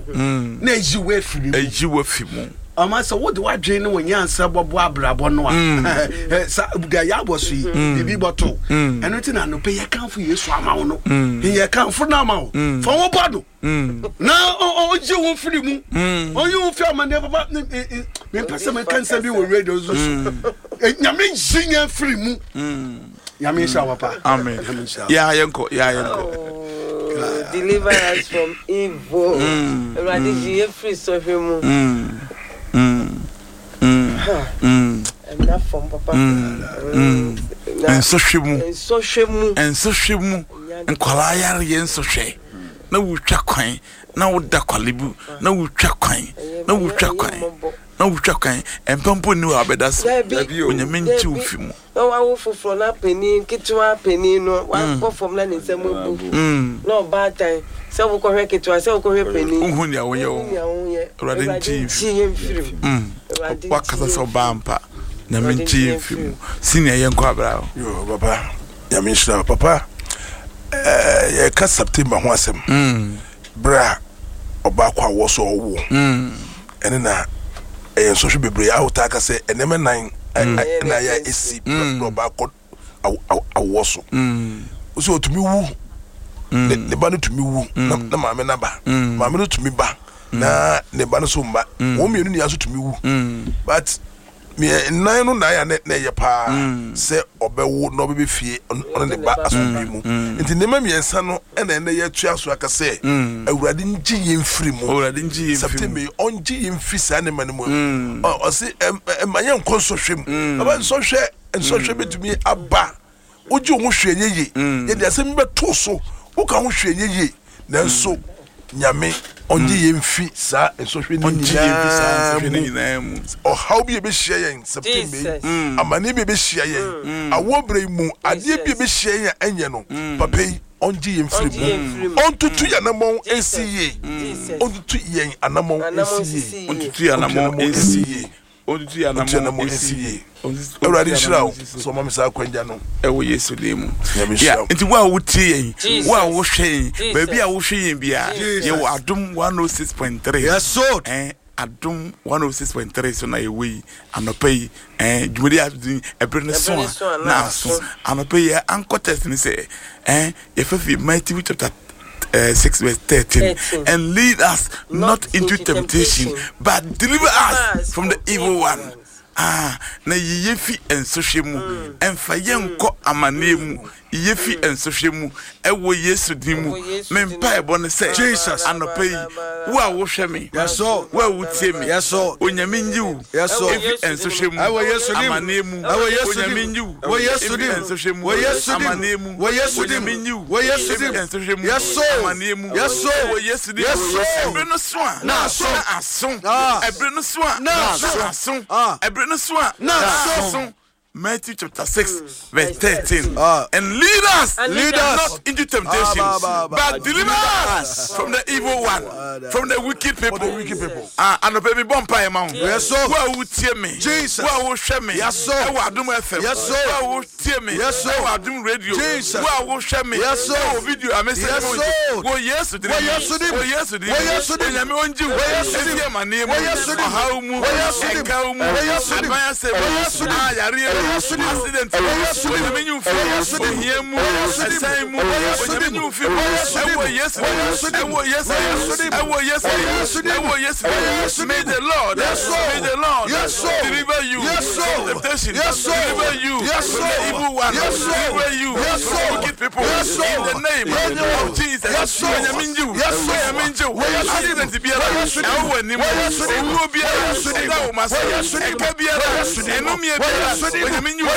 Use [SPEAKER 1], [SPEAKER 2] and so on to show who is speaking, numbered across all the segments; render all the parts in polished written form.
[SPEAKER 1] na ejiwe firi Ama so what do I drain when you answer Bobo Abrabonwa? Gayabosi, the Biboto, and nothing and pay account for you, Swamano. He account for now. For what bottle? Now, oh, you won't free moon. Oh, you feel my never me person cancer be with radios. Yamin sing free moon. Yamin Shawapa. Amen. Yeah, Yanko.
[SPEAKER 2] Deliver us from evil. Radiji free so him. Enough from Papa.
[SPEAKER 3] And so shemu. And Kolaya yen so she. No wuchakwain, no dakwalibu, no wuchakwain, no wuchakwain. No wuchakwain, and Pampo knew abedas. When you mean to film.
[SPEAKER 2] No, I will for na penny, kitwa penny, no one from land in some no bad time. So we correct it to ourselves, correct penny.
[SPEAKER 3] Uhunya, rather than what can so bampa? Namin film. Senior young Quabra.
[SPEAKER 4] Yo, Papa. Yamisha, Papa. Cut September wasem. Bra Obaqua was all war. And then I social be brave out. I say, and never 9 and I see Obaqua a wasso. So to me, woo. The banner to me, woo. No, mamma number. Mamma to me back. Na ne ba no so mba wo me nu aso tumi wu but me nan no na ya na ye pa se obewo no be fie on ne ba aso bi mu nti ne ma miensa no na na ye tu aso aka se awurade ngi yemfiri mu September on gi yemfi sa ne ma ne mu o se ma ye nkon so hwem aba so hwe enso hwe betumi aba oji o ho hwe yeye ye de asem beto so wo ka ho hwe yeye na so nyame onji yemfi sa ensohwe ni nyina o how be share in September amane be share yen awobre mu ade be share yen enye no papa onji yemfiri mu ontutu yanamon esiye ontutu yen anamon esiye ontutu yanamon esiye ontutu yanamon esiye Already shroud, so mamma sa kwanja no.
[SPEAKER 3] Ewo Yesu demu. Yeah, nti wa wutie yen. Wa wo hwen, baby a wo hwen yen bia. Ye wo Adom 106.3.
[SPEAKER 1] Yes so.
[SPEAKER 3] Adom 106.3 so na ewe anopai dwumedi adin ebrene so na so anopai ankotes ni say ye fefi Matthew chapter 6 verse 13 and lead us not into temptation but deliver us from the evil one. Na yefi ensohwemu emfa yenko amanemu yefi ensohwemu ewo Yesu dimu mempa ebo ne se
[SPEAKER 1] Jesus
[SPEAKER 3] anopai wo a wo hweme
[SPEAKER 1] yeso
[SPEAKER 3] wo a wutie me
[SPEAKER 1] yeso
[SPEAKER 3] onyame nyiwu
[SPEAKER 1] yeso
[SPEAKER 3] efi ensohwemu
[SPEAKER 1] ewo Yesu dimu
[SPEAKER 3] amanemu
[SPEAKER 1] ewo Yesu
[SPEAKER 3] onyame nyiwu
[SPEAKER 1] wo Yesu dimu
[SPEAKER 3] ensohwemu
[SPEAKER 1] wo Yesu dimu
[SPEAKER 3] amanemu
[SPEAKER 1] wo Yesu
[SPEAKER 3] onyame nyiwu
[SPEAKER 1] wo Yesu dimu
[SPEAKER 3] ensohwemu
[SPEAKER 1] yeso
[SPEAKER 3] amanemu
[SPEAKER 1] yeso
[SPEAKER 3] wo Yesu dimu
[SPEAKER 1] yeso
[SPEAKER 3] ebre no so
[SPEAKER 1] na so
[SPEAKER 3] ason ebre no so
[SPEAKER 1] na
[SPEAKER 3] ason ebre no so na Matthew chapter 6 verse 13 and lead us not into temptation but deliver us from the evil one from the wicked people and the baby bompa amount
[SPEAKER 1] yes
[SPEAKER 3] who would tear me
[SPEAKER 1] Jesus
[SPEAKER 3] who would share me
[SPEAKER 1] yes so
[SPEAKER 3] Adom FM
[SPEAKER 1] yes so
[SPEAKER 3] who would tear me
[SPEAKER 1] yes so
[SPEAKER 3] Adom radio
[SPEAKER 1] Jesus
[SPEAKER 3] who would share me
[SPEAKER 1] yes so
[SPEAKER 3] video I message
[SPEAKER 1] yes so
[SPEAKER 3] go yes to nyame onji wo my name how mu enka mu advance yare accident when the menu for here mu assign mu when the menu for yes may the Lord deliver you temptation deliver you from the evil one deliver you from wicked people in the name of Jesus when the menu accident biara ewo ni mu biara ewo masa enka biara enumie biara when the menu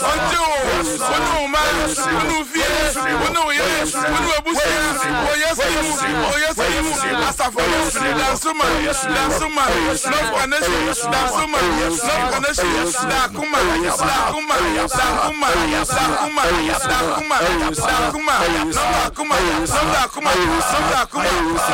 [SPEAKER 3] Kuma